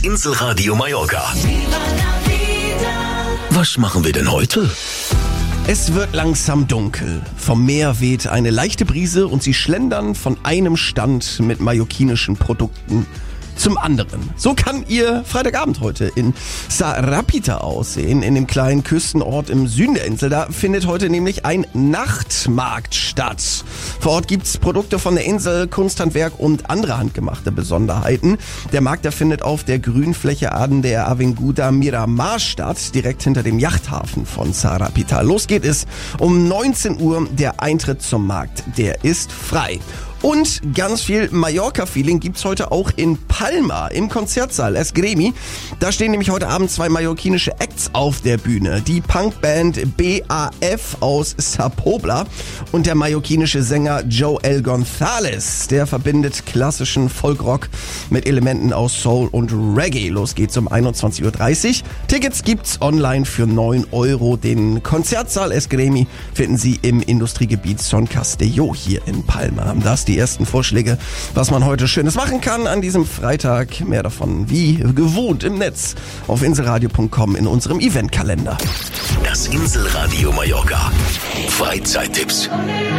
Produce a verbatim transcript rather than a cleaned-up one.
Inselradio Mallorca. Was machen wir denn heute? Es wird langsam dunkel. Vom Meer weht eine leichte Brise und sie schlendern von einem Stand mit mallorquinischen Produkten zum anderen. So kann Ihr Freitagabend heute in Sarapita aussehen, in dem kleinen Küstenort im Süden der Insel. Da findet heute nämlich ein Nachtmarkt statt. Vor Ort gibt's Produkte von der Insel, Kunsthandwerk und andere handgemachte Besonderheiten. Der Markt, der findet auf der Grünfläche an der Avinguda Miramar statt, direkt hinter dem Yachthafen von Sarapita. Los geht es um neunzehn Uhr. Der Eintritt zum Markt, der ist frei. Und ganz viel Mallorca-Feeling gibt's heute auch in Palma im Konzertsaal Es Gremi. Da stehen nämlich heute Abend zwei mallorquinische Acts auf der Bühne. Die Punkband B A F aus Sa Pobla und der mallorquinische Sänger Joel González. Der verbindet klassischen Folkrock mit Elementen aus Soul und Reggae. Los geht's um einundzwanzig Uhr dreißig. Tickets gibt's online für neun Euro. Den Konzertsaal Es Gremi finden Sie im Industriegebiet Son Castelló hier in Palma. Das die ersten Vorschläge, was man heute Schönes machen kann an diesem Freitag. Mehr davon wie gewohnt im Netz auf inselradio punkt com in unserem Eventkalender. Das Inselradio Mallorca. Freizeittipps.